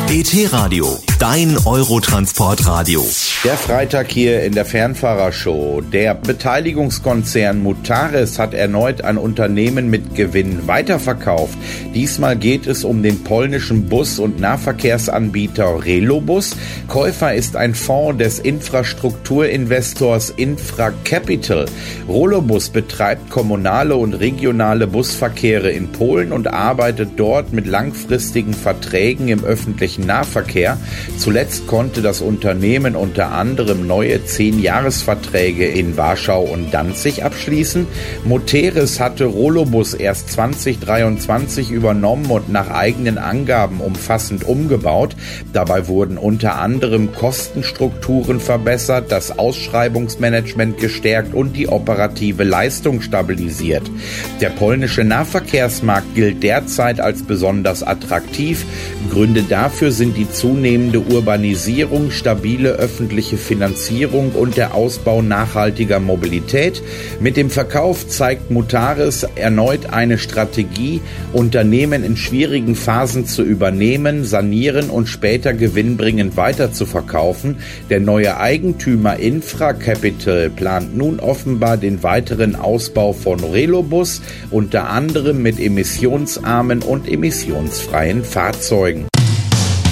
ET-Radio, dein Eurotransport-Radio. Der Freitag hier in der Fernfahrershow. Der Beteiligungskonzern Mutares hat erneut ein Unternehmen mit Gewinn weiterverkauft. Diesmal geht es um den polnischen Bus- und Nahverkehrsanbieter Relobus. Käufer ist ein Fonds des Infrastrukturinvestors Infracapital. Relobus betreibt kommunale und regionale Busverkehre in Polen und arbeitet dort mit langfristigen Verträgen im öffentlichen Nahverkehr. Zuletzt konnte das Unternehmen unter anderem neue 10-Jahresverträge in Warschau und Danzig abschließen. Mutares hatte Relobus erst 2023 übernommen und nach eigenen Angaben umfassend umgebaut. Dabei wurden unter anderem Kostenstrukturen verbessert, das Ausschreibungsmanagement gestärkt und die operative Leistung stabilisiert. Der polnische Nahverkehrsmarkt gilt derzeit als besonders attraktiv. Gründe dafür sind die zunehmende Urbanisierung, stabile öffentliche Finanzierung und der Ausbau nachhaltiger Mobilität. Mit dem Verkauf zeigt Mutares erneut eine Strategie, Unternehmen in schwierigen Phasen zu übernehmen, sanieren und später gewinnbringend weiterzuverkaufen. Der neue Eigentümer Infracapital plant nun offenbar den weiteren Ausbau von Relobus, unter anderem mit emissionsarmen und emissionsfreien Fahrzeugen.